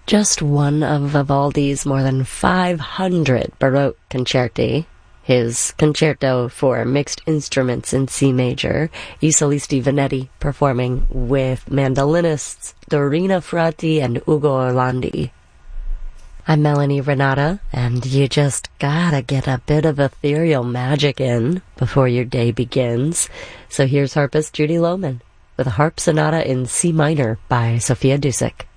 Just one of Vivaldi's more than 500 Baroque concerti, his Concerto for Mixed Instruments in C major, I Solisti Venetti performing with mandolinists Dorina Frati and Ugo Orlandi. I'm Melanie Renata, and you just gotta get a bit of ethereal magic in before your day begins. So here's harpist Judy Lohman with a harp sonata in C minor by Sophia Dusick.